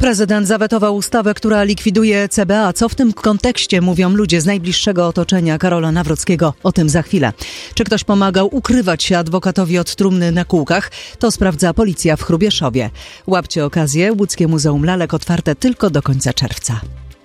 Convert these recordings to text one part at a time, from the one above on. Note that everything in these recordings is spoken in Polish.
Prezydent zawetował ustawę, która likwiduje CBA. Co w tym kontekście mówią ludzie z najbliższego otoczenia Karola Nawrockiego? O tym za chwilę. Czy ktoś pomagał ukrywać się adwokatowi od trumny na kółkach? To sprawdza policja w Hrubieszowie. Łapcie okazję. Łódzkie Muzeum Lalek otwarte tylko do końca czerwca.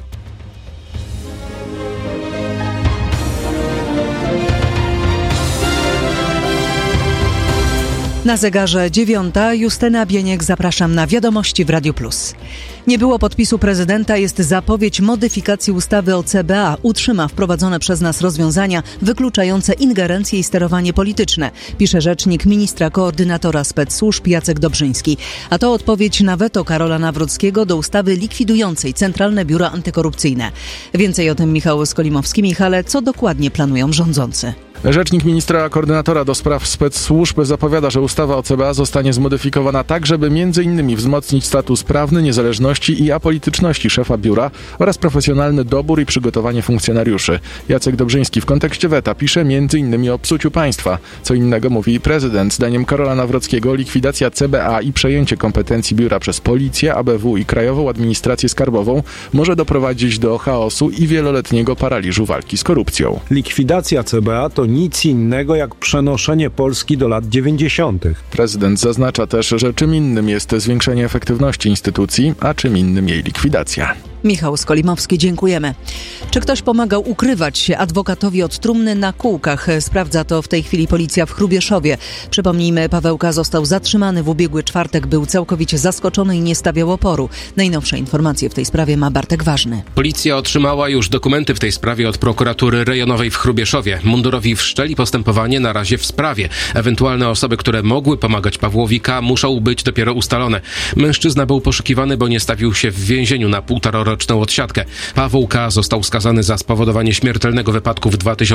Na zegarze 9:00. Justyna Bieniek, zapraszam na Wiadomości w Radiu Plus. Nie było podpisu prezydenta, jest zapowiedź modyfikacji ustawy o CBA. Utrzyma wprowadzone przez nas rozwiązania wykluczające ingerencje i sterowanie polityczne, pisze rzecznik ministra koordynatora specsłużb Jacek Dobrzyński. A to odpowiedź na weto Karola Nawrockiego do ustawy likwidującej Centralne Biuro Antykorupcyjne. Więcej o tym Michał Skolimowski. Michale, co dokładnie planują rządzący? Rzecznik ministra koordynatora do spraw specsłużb zapowiada, że ustawa o CBA zostanie zmodyfikowana tak, żeby m.in. wzmocnić status prawny, niezależności i apolityczności szefa biura oraz profesjonalny dobór i przygotowanie funkcjonariuszy. Jacek Dobrzyński w kontekście weta pisze m.in. o psuciu państwa. Co innego mówi prezydent. Zdaniem Karola Nawrockiego likwidacja CBA i przejęcie kompetencji biura przez Policję, ABW i Krajową Administrację Skarbową może doprowadzić do chaosu i wieloletniego paraliżu walki z korupcją. Likwidacja CBA to nic innego jak przenoszenie Polski do lat 90. Prezydent zaznacza też, że czym innym jest zwiększenie efektywności instytucji, a czym innym jej likwidacja. Michał Skolimowski, dziękujemy. Czy ktoś pomagał ukrywać się adwokatowi od trumny na kółkach? Sprawdza to w tej chwili policja w Hrubieszowie. Przypomnijmy, Paweł K. został zatrzymany w ubiegły czwartek, był całkowicie zaskoczony i nie stawiał oporu. Najnowsze informacje w tej sprawie ma Bartek Ważny. Policja otrzymała już dokumenty w tej sprawie od prokuratury rejonowej w Hrubieszowie. Mundurowi wszczęli postępowanie na razie w sprawie. Ewentualne osoby, które mogły pomagać Pawłowi K., muszą być dopiero ustalone. Mężczyzna był poszukiwany, bo nie stawił się w więzieniu na 1,5-roczną odsiadkę. Paweł K. został skazany za spowodowanie śmiertelnego wypadku w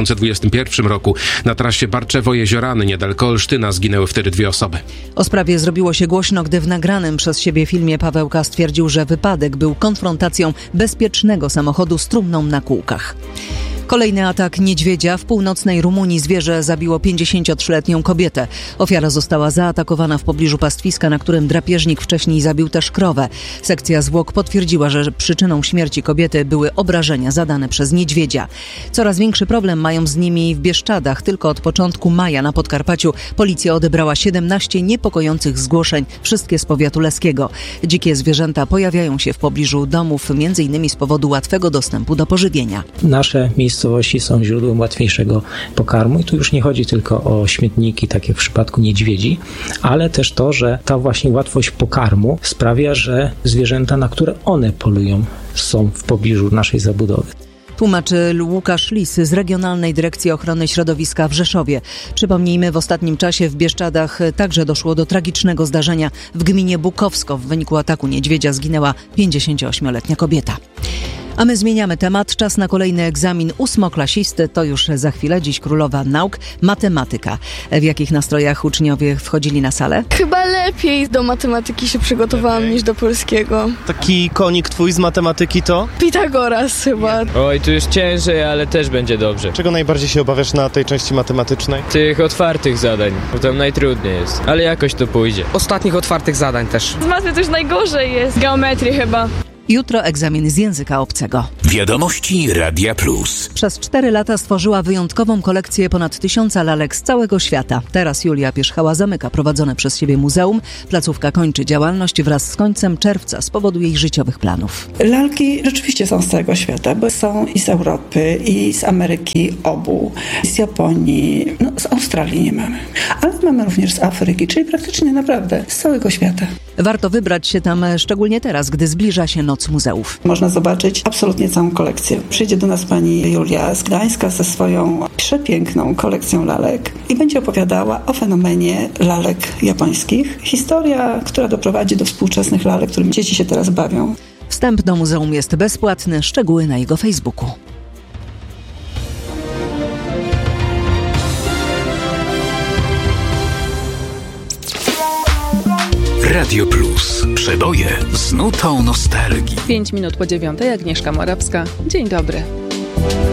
2021 roku. Na trasie Barczewo-Jeziorany niedaleko Olsztyna zginęły wtedy 2 osoby. O sprawie zrobiło się głośno, gdy w nagranym przez siebie filmie Paweł K. stwierdził, że wypadek był konfrontacją bezpiecznego samochodu z trumną na kółkach. Kolejny atak niedźwiedzia. W północnej Rumunii zwierzę zabiło 53-letnią kobietę. Ofiara została zaatakowana w pobliżu pastwiska, na którym drapieżnik wcześniej zabił też krowę. Sekcja zwłok potwierdziła, że przyczyną śmierci kobiety były obrażenia zadane przez niedźwiedzia. Coraz większy problem mają z nimi w Bieszczadach. Tylko od początku maja na Podkarpaciu policja odebrała 17 niepokojących zgłoszeń, wszystkie z powiatu leskiego. Dzikie zwierzęta pojawiają się w pobliżu domów, m.in. z powodu łatwego dostępu do pożywienia. Nasze miejscowości są źródłem łatwiejszego pokarmu i tu już nie chodzi tylko o śmietniki, tak jak w przypadku niedźwiedzi, ale też to, że ta właśnie łatwość pokarmu sprawia, że zwierzęta, na które one polują, są w pobliżu naszej zabudowy. Tłumaczy Łukasz Lis z Regionalnej Dyrekcji Ochrony Środowiska w Rzeszowie. Przypomnijmy, w ostatnim czasie w Bieszczadach także doszło do tragicznego zdarzenia w gminie Bukowsko. W wyniku ataku niedźwiedzia zginęła 58-letnia kobieta. A my zmieniamy temat. Czas na kolejny egzamin ósmoklasisty. To już za chwilę. Dziś królowa nauk, matematyka. W jakich nastrojach uczniowie wchodzili na salę? Chyba lepiej do matematyki się przygotowałam niż do polskiego. Taki konik twój z matematyki to? Pitagoras chyba. Oj, tu już ciężej, ale też będzie dobrze. Czego najbardziej się obawiasz na tej części matematycznej? Tych otwartych zadań, bo tam najtrudniej jest, ale jakoś to pójdzie. Ostatnich otwartych zadań też. Z matmy też najgorzej jest. Geometrii chyba. Jutro egzamin z języka obcego. Wiadomości Radia Plus. Przez 4 lata stworzyła wyjątkową kolekcję ponad 1000 lalek z całego świata. Teraz Julia Pierzchała zamyka prowadzone przez siebie muzeum. Placówka kończy działalność wraz z końcem czerwca z powodu jej życiowych planów. Lalki rzeczywiście są z całego świata, bo są i z Europy, i z Ameryki obu, z Japonii, z Australii nie mamy. Ale mamy również z Afryki, czyli praktycznie naprawdę z całego świata. Warto wybrać się tam szczególnie teraz, gdy zbliża się Noc Muzeów. Można zobaczyć absolutnie całą kolekcję. Przyjdzie do nas pani Julia z Gdańska ze swoją przepiękną kolekcją lalek i będzie opowiadała o fenomenie lalek japońskich. Historia, która doprowadzi do współczesnych lalek, którymi dzieci się teraz bawią. Wstęp do muzeum jest bezpłatny. Szczegóły na jego Facebooku. Radio Plus. Przeboje z nutą nostalgii. 5 minut po 9:00. Agnieszka Morawska. Dzień dobry.